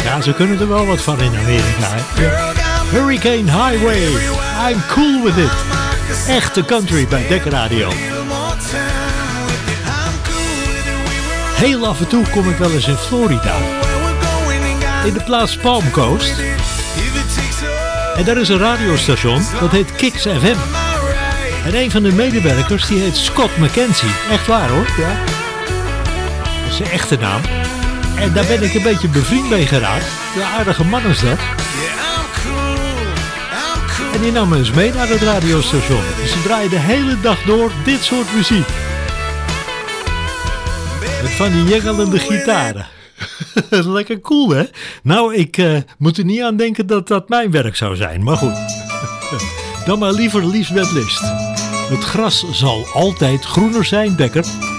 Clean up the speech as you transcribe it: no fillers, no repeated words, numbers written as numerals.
Ja, ze kunnen er wel wat van in Amerika. Hè? Ja. Hurricane Highway, I'm cool with it. Echte country bij Dek Radio. Heel af en toe kom ik wel eens in Florida. In de plaats Palm Coast. En daar is een radiostation, dat heet Kicks FM. En een van de medewerkers, die heet Scott McKenzie. Echt waar hoor, ja. Dat is zijn echte naam. En daar ben ik een beetje bevriend mee geraakt. Een aardige man is dat. En die nam me eens mee naar het radiostation. Dus ze draaien de hele dag door dit soort muziek. Met van die jengelende gitaren. Lekker cool, hè? Nou, ik moet er niet aan denken dat dat mijn werk zou zijn. Maar goed. Dan maar liever Liesbeth List. Het gras zal altijd groener zijn, Dekker.